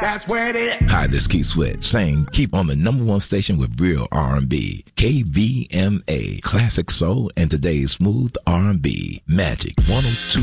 That's where it is. Hi, this is Keith Sweat saying keep on the number one station with real R&B. KVMA, classic soul and today's smooth R&B. Magic 102.